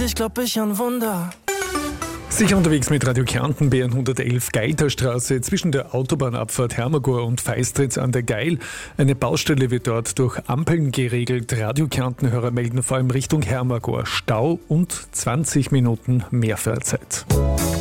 dich glaub ich an Wunder. Sicher unterwegs mit Radio Kärnten, BN 111 Geiterstraße zwischen der Autobahnabfahrt Hermagor und Feistritz an der Geil. Eine Baustelle wird dort durch Ampeln geregelt. Radio Kärnten-Hörer melden vor allem Richtung Hermagor Stau und 20 Minuten Mehrfahrzeit.